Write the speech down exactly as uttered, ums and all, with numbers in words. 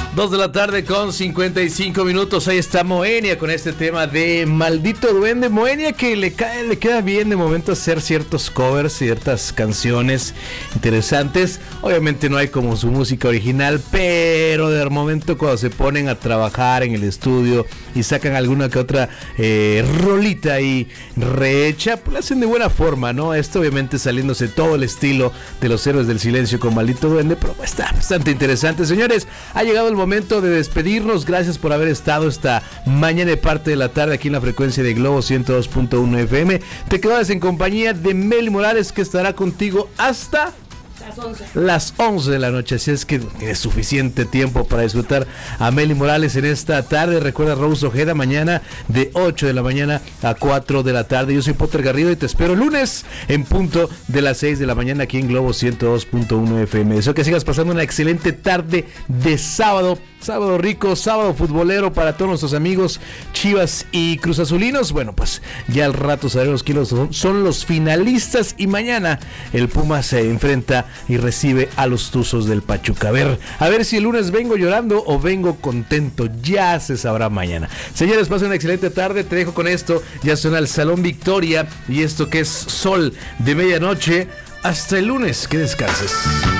Dos de la tarde con cincuenta y cinco minutos. Ahí está Moenia con este tema de Maldito Duende. Moenia que le cae, le queda bien de momento hacer ciertos covers, ciertas canciones interesantes. Obviamente no hay como su música original, pero de momento cuando se ponen a trabajar en el estudio y sacan alguna que otra eh, rolita ahí rehecha, pues la hacen de buena forma, ¿no? Esto obviamente saliéndose todo el estilo de los Héroes del Silencio con Maldito Duende, pero está bastante interesante. Señores, ha llegado el momento de despedirnos. Gracias por haber estado esta mañana de parte de la tarde aquí en la frecuencia de Globo ciento dos punto uno F M. Te quedas en compañía de Meli Morales, que estará contigo hasta las once. Las once de la noche, así es que tienes suficiente tiempo para disfrutar a Meli Morales en esta tarde. Recuerda Rose Ojeda mañana de ocho de la mañana a cuatro de la tarde. Yo soy Potter Garrido y te espero lunes en punto de las seis de la mañana aquí en Globo ciento dos punto uno F M. Deseo que sigas pasando una excelente tarde de sábado. Sábado rico, sábado futbolero para todos nuestros amigos Chivas y Cruz Azulinos. Bueno, pues ya al rato sabremos quiénes son, son los finalistas y mañana el Puma se enfrenta y recibe a los Tuzos del Pachuca. A ver, a ver si el lunes vengo llorando o vengo contento. Ya se sabrá mañana. Señores, pasen una excelente tarde. Te dejo con esto. Ya suena el Salón Victoria y esto que es Sol de Medianoche. Hasta el lunes. Que descanses.